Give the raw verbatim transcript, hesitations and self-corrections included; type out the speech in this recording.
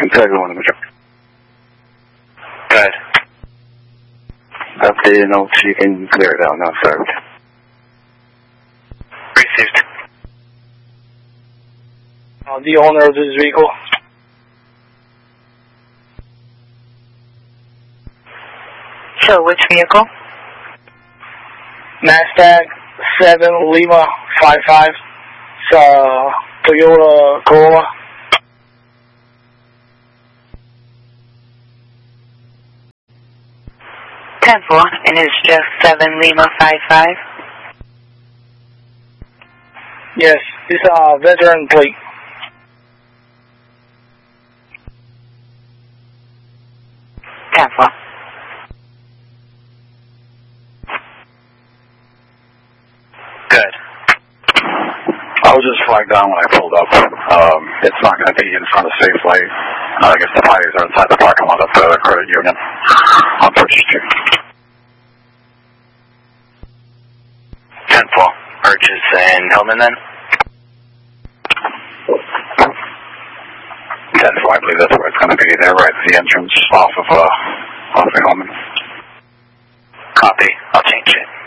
Kentucky one. Good. Updated notes, you can clear it out now, served. Received. Uh, the owner of this vehicle. So, which vehicle? Mustang seven Lima five five. It's uh, Toyota Corolla. ten four, and it's just seven Lima five five? Yes, it's a uh, veteran plate. ten four. Good. I was just flagged down when I pulled up. Um, it's not going to be in front of Safeway. Uh, I guess the parties are inside the parking lot of the credit union on Purchase Street. ten four. Purchase in Hillman then? ten four, I believe that's where it's going to be. There, right at the entrance off of, uh, off of Hillman. Copy. I'll change it.